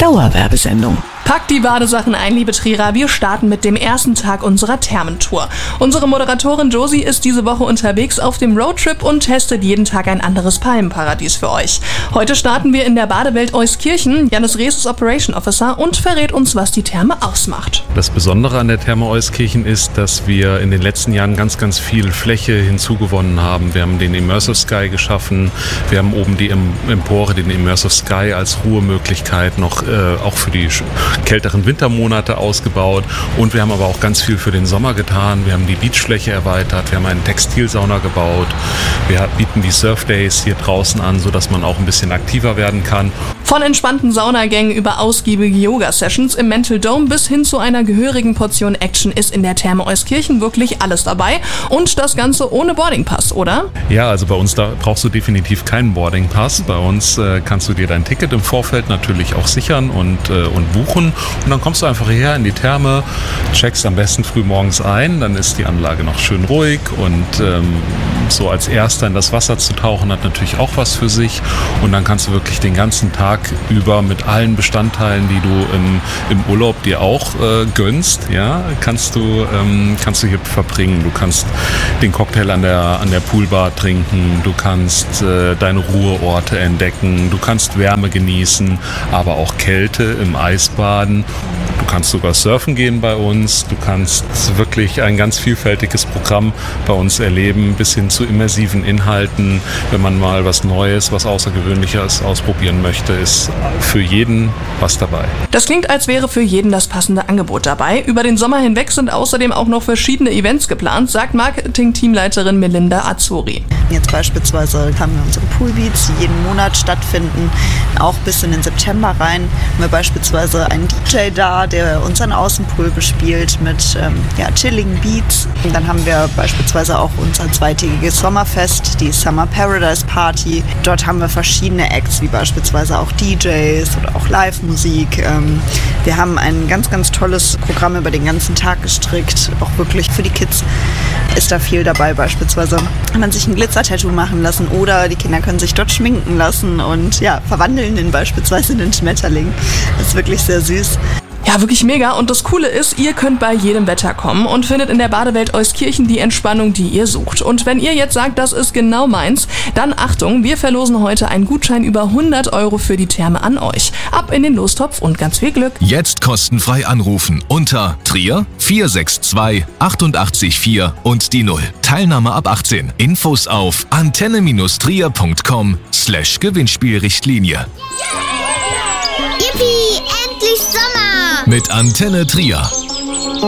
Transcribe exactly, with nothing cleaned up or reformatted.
Dauerwerbesendung. Packt die Badesachen ein, liebe Trierer. Wir starten mit dem ersten Tag unserer Thermentour. Unsere Moderatorin Josie ist diese Woche unterwegs auf dem Roadtrip und testet jeden Tag ein anderes Palmenparadies für euch. Heute starten wir in der Badewelt Euskirchen. Janis Rees ist Operation Officer und verrät uns, was die Therme ausmacht. Das Besondere an der Therme Euskirchen ist, dass wir in den letzten Jahren ganz, ganz viel Fläche hinzugewonnen haben. Wir haben den Immersive Sky geschaffen. Wir haben oben die Empore, den Immersive Sky als Ruhemöglichkeit noch äh, auch für die kälteren Wintermonate ausgebaut, und wir haben aber auch ganz viel für den Sommer getan. Wir haben die Beachfläche erweitert, wir haben eine Textilsauna gebaut, wir bieten die Surf Days hier draußen an, sodass man auch ein bisschen aktiver werden kann. Von entspannten Saunagängen über ausgiebige Yoga-Sessions im Mental Dome bis hin zu einer gehörigen Portion Action ist in der Therme Euskirchen wirklich alles dabei, und das Ganze ohne Boardingpass, oder? Ja, also bei uns da brauchst du definitiv keinen Boardingpass. Bei uns äh, kannst du dir dein Ticket im Vorfeld natürlich auch sichern und, äh, und buchen, und dann kommst du einfach hierher in die Therme, checkst am besten früh morgens ein, dann ist die Anlage noch schön ruhig, und ähm, so als Erster in das Wasser zu tauchen hat natürlich auch was für sich, und dann kannst du wirklich den ganzen Tag über mit allen Bestandteilen, die du im, im Urlaub dir auch äh, gönnst, ja, kannst du, ähm, kannst du hier verbringen. Du kannst den Cocktail an der, an der Poolbar trinken, du kannst äh, deine Ruheorte entdecken, du kannst Wärme genießen, aber auch Kälte im Eisbaden. Du kannst sogar surfen gehen bei uns, du kannst wirklich ein ganz vielfältiges Programm bei uns erleben, bis hin zu immersiven Inhalten. Wenn man mal was Neues, was Außergewöhnliches ausprobieren möchte, ist für jeden was dabei. Das klingt, als wäre für jeden das passende Angebot dabei. Über den Sommer hinweg sind außerdem auch noch verschiedene Events geplant, sagt Marketing-Teamleiterin Melinda Azzuri. Jetzt beispielsweise haben wir unsere Poolbeats, die jeden Monat stattfinden, auch bis in den September rein. Haben wir beispielsweise einen D J da, der unseren Außenpool bespielt mit ähm, ja, chilligen Beats. Und dann haben wir beispielsweise auch unser zweitägiges Sommerfest, die Summer Paradise Party. Dort haben wir verschiedene Acts, wie beispielsweise auch D Js oder auch Live-Musik. Ähm, wir haben ein ganz, ganz tolles Programm über den ganzen Tag gestrickt, auch wirklich für die Kids ist da viel dabei. Beispielsweise kann man sich ein Glitzer-Tattoo machen lassen, oder die Kinder können sich dort schminken lassen und ja, verwandeln in beispielsweise einen Schmetterling. Das ist wirklich sehr süß. Ja, wirklich mega. Und das Coole ist, ihr könnt bei jedem Wetter kommen und findet in der Badewelt Euskirchen die Entspannung, die ihr sucht. Und wenn ihr jetzt sagt, das ist genau meins, dann Achtung, wir verlosen heute einen Gutschein über hundert Euro für die Therme an euch. Ab in den Lostopf und ganz viel Glück. Jetzt kostenfrei anrufen unter Trier vier sechs zwei acht acht vier und die null. Teilnahme ab achtzehn. Infos auf antenne trier punkt com slash Gewinnspielrichtlinie. Yippie, endlich Sommer! Mit Antenne Trier.